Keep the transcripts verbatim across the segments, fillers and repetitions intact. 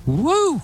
Woo!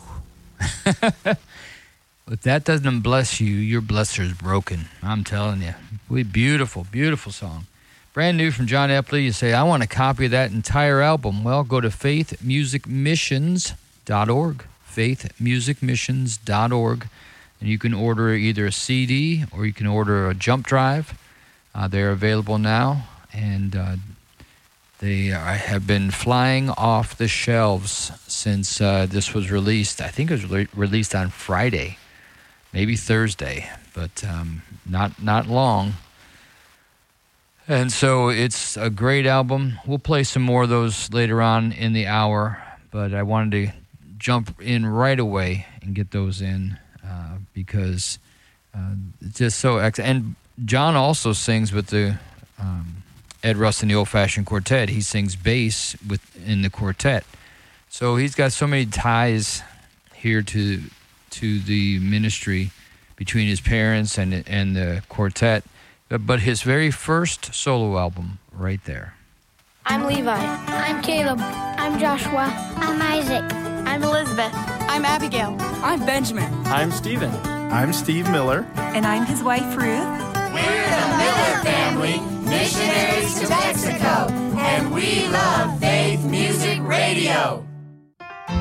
If that doesn't bless you, your blesser's broken. I'm telling you. We beautiful, beautiful song. Brand new from John Epley. You say, I want a copy of that entire album. Well, go to faith music missions dot org. faith music missions dot org. And you can order either a C D or you can order a jump drive. Uh, they're available now. And uh, they are, have been flying off the shelves since uh, this was released. I think it was re- released on Friday. Maybe Thursday, but um, not not long. And so it's a great album. We'll play some more of those later on in the hour, but I wanted to jump in right away and get those in uh, because uh, it's just so excellent. And John also sings with the um, Ed Russ and the Old Fashioned Quartet. He sings bass with in the quartet. So he's got so many ties here to to the ministry between his parents and and the quartet, but his very first solo album right there. I'm Levi. I'm Caleb. I'm Joshua. I'm Isaac. I'm Elizabeth. I'm Abigail. I'm Benjamin. I'm Stephen. I'm Steve Miller. And I'm his wife, Ruth. We're the Miller family, missionaries to Mexico, and we love Faith Music Radio.